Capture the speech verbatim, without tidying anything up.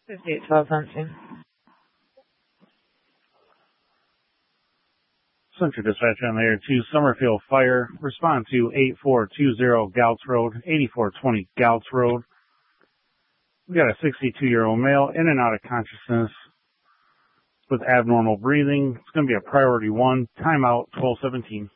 fifty-eight twelve Huntington. Central Dispatch on the air to Summerfield Fire. Respond to eight four two zero Gouts Road, eighty-four twenty Gouts Road. We got a sixty-two-year-old male in and out of consciousness with abnormal breathing. It's going to be a priority one. Timeout twelve seventeen.